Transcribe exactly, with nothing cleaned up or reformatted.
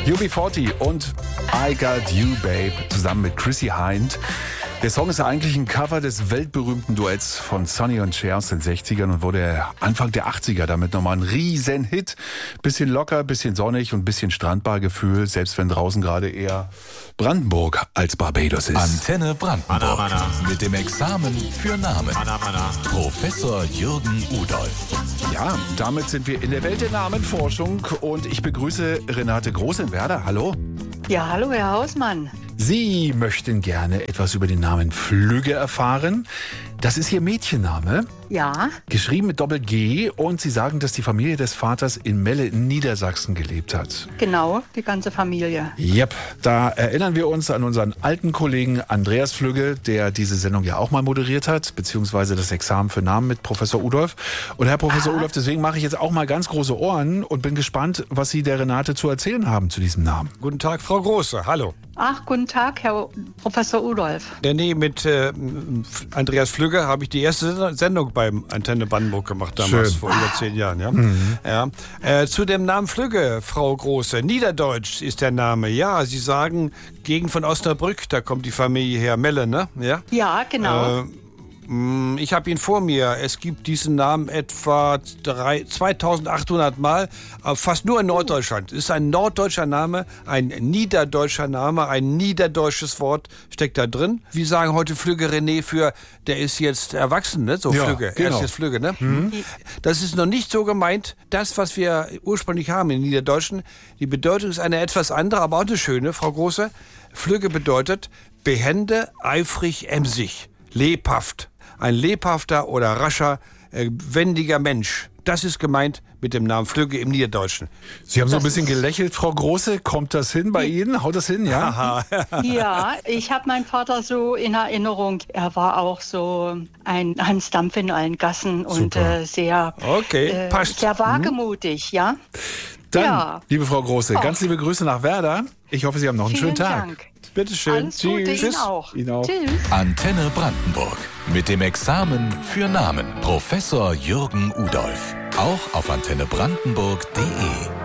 U B vierzig und I Got You Babe zusammen mit Chrissy Hind. Der Song ist ja eigentlich ein Cover des weltberühmten Duetts von Sonny und Cher aus den sechzigern und wurde Anfang der achtziger damit nochmal ein riesen Hit. Bisschen locker, bisschen sonnig und bisschen Strandbargefühl, selbst wenn draußen gerade eher Brandenburg als Barbados ist. Antenne Brandenburg Mana, mana. mit dem Examen für Namen. Mana, mana. Professor Jürgen Udolf. Ja, damit sind wir in der Welt der Namenforschung und ich begrüße Renate Groß in Werder. Hallo. Ja, hallo, Herr Hausmann. Sie möchten gerne etwas über den Namen Flügge erfahren. Das ist Ihr Mädchenname, Ja, geschrieben mit Doppel-G. Und Sie sagen, dass die Familie des Vaters in Melle in Niedersachsen gelebt hat. genau, die ganze Familie. Yep, da erinnern wir uns an unseren alten Kollegen Andreas Flügge, der diese Sendung ja auch mal moderiert hat, beziehungsweise das Examen für Namen mit Professor Udolf. Und Herr Professor Aha. Udolf, deswegen mache ich jetzt auch mal ganz große Ohren und bin gespannt, was Sie der Renate zu erzählen haben zu diesem Namen. Guten Tag, Frau Große. Hallo. Ach, guten Tag, Herr Professor Udolf. Ja, nee, mit äh, Andreas Flügge habe ich die erste Sendung beim Antenne Brandenburg gemacht, damals Schön. vor über zehn Jahren. Ja? Ja. Äh, zu dem Namen Flügge, Frau Große. Niederdeutsch ist der Name. Ja, Sie sagen Gegend von Osnabrück, da kommt die Familie her. Melle, ne? Ja, Ja, genau. Äh, mh, ich habe ihn vor mir. Es gibt diesen Namen etwa drei, zweitausendachthundert Mal, aber fast nur in Norddeutschland. Es ist ein norddeutscher Name, ein niederdeutscher Name, ein niederdeutsches Wort steckt da drin. Wir sagen heute Flügge René für, der ist jetzt erwachsen, ne? So Ja, Flügge. Er genau. ist jetzt Flügge, ne? Das ist noch nicht so gemeint. Das, was wir ursprünglich haben in Niederdeutschen, die Bedeutung ist eine etwas andere, aber auch eine schöne, Frau Große. Flügge bedeutet behende, eifrig, emsig, lebhaft. Ein lebhafter oder rascher, äh, wendiger Mensch. Das ist gemeint mit dem Namen Flügge im Niederdeutschen. Sie haben so ein Das bisschen ist- gelächelt, Frau Große. Kommt das hin bei Ihnen? Haut das hin, ja? Ja, ich habe meinen Vater so in Erinnerung. Er war auch so ein Hans Dampf in allen Gassen und Super. äh, sehr, Okay, äh, passt. sehr wagemutig, ja. Dann, Ja. liebe Frau Große, ganz liebe Grüße nach Werder. Ich hoffe, Sie haben noch einen schönen Vielen Tag. Dank. Bitteschön. Alles Gute Ihnen Tschüss. auch. Ihnen auch. Tschüss. Antenne Brandenburg mit dem Examen für Namen. Professor Jürgen Udolf. Auch auf antenne brandenburg punkt de.